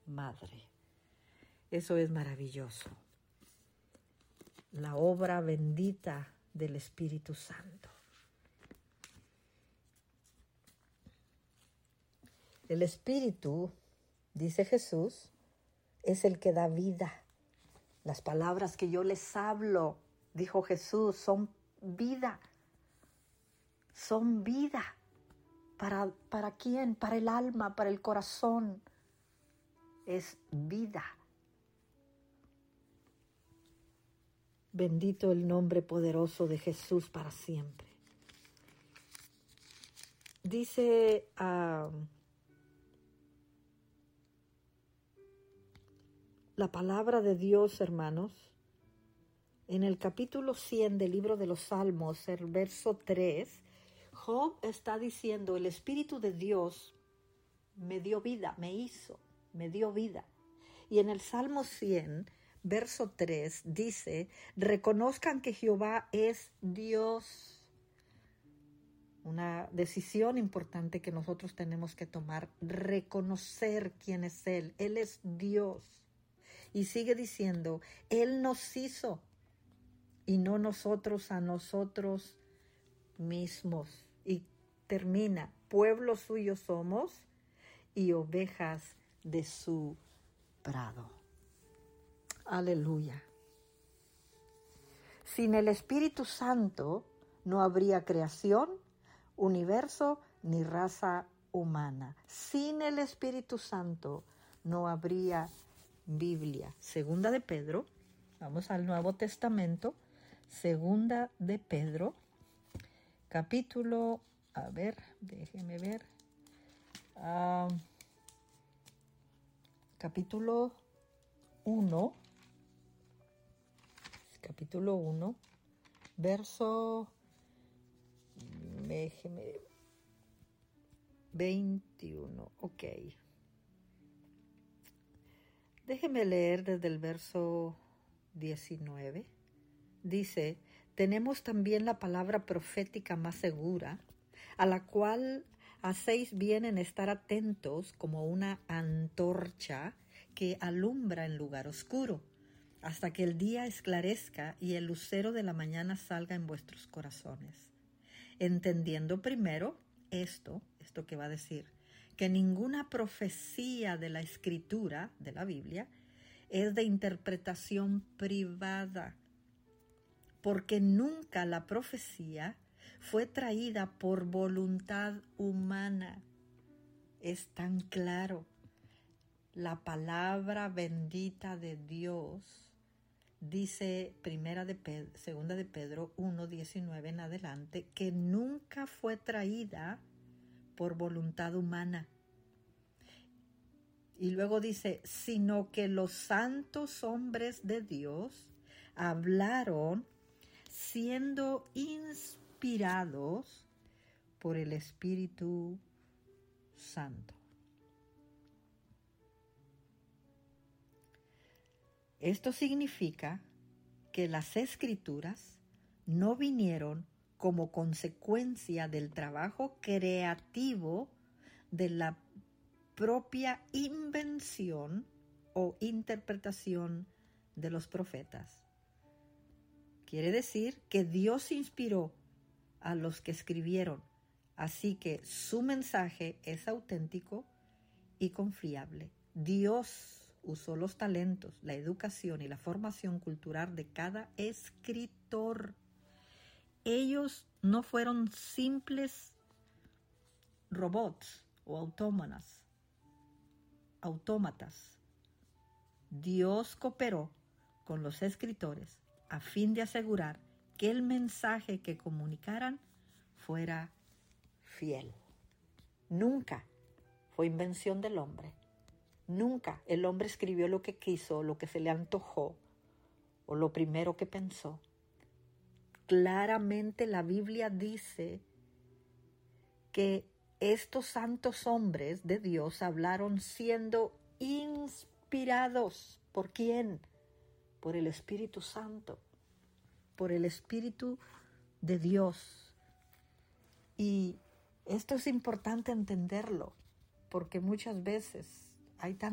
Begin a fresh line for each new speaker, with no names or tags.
madre. Eso es maravilloso. La obra bendita del Espíritu Santo. El Espíritu, dice Jesús, es el que da vida. Las palabras que yo les hablo, dijo Jesús, son vida. Son vida. ¿Para quién? Para el alma, para el corazón. Es vida. Bendito el nombre poderoso de Jesús para siempre. Dice la palabra de Dios, hermanos, en el capítulo 100 del libro de los Salmos, el verso 3, Job está diciendo, el Espíritu de Dios me dio vida, me dio vida. Y en el Salmo 100, verso 3, dice, reconozcan que Jehová es Dios. Una decisión importante que nosotros tenemos que tomar, reconocer quién es Él. Él es Dios. Y sigue diciendo, Él nos hizo y no nosotros a nosotros mismos. Y termina, pueblo suyo somos y ovejas de su prado. Aleluya. Sin el Espíritu Santo no habría creación, universo ni raza humana. Sin el Espíritu Santo no habría Biblia. Segunda de Pedro, vamos al Nuevo Testamento, Segunda de Pedro, capítulo, déjeme ver, capítulo 1, verso 21, ok. Déjeme leer desde el verso 19. Dice, tenemos también la palabra profética más segura, a la cual hacéis bien en estar atentos como una antorcha que alumbra en lugar oscuro, hasta que el día esclarezca y el lucero de la mañana salga en vuestros corazones. Entendiendo primero esto que va a decir, que ninguna profecía de la Escritura, de la Biblia, es de interpretación privada, porque nunca la profecía fue traída por voluntad humana. Es tan claro. La palabra bendita de Dios dice segunda de Pedro 1:19 en adelante, que nunca fue traída por voluntad humana. Y luego dice, sino que los santos hombres de Dios hablaron siendo inspirados por el Espíritu Santo. Esto significa que las Escrituras no vinieron como consecuencia del trabajo creativo de la propia invención o interpretación de los profetas. Quiere decir que Dios inspiró a los que escribieron, así que su mensaje es auténtico y confiable. Dios usó los talentos, la educación y la formación cultural de cada escritor. Ellos no fueron simples robots o autómatas. Dios cooperó con los escritores a fin de asegurar que el mensaje que comunicaran fuera fiel. Nunca fue invención del hombre. Nunca el hombre escribió lo que quiso, lo que se le antojó o lo primero que pensó. Claramente la Biblia dice que estos santos hombres de Dios hablaron siendo inspirados. ¿Por quién? Por el Espíritu Santo, por el Espíritu de Dios. Y esto es importante entenderlo, porque muchas veces hay